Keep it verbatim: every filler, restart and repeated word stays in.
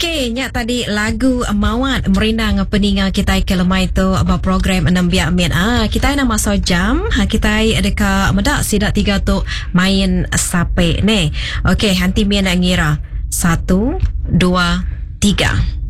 Okey, nyak tadi lagu Mawat Merindang peninga kita ke lemai tu abang program enam biak min. Ah, kita nak masuk jam. Ha kita dekat medak sidak tiga tu main sape ni. Okey, hanti min nak ngira. Satu, dua, tiga.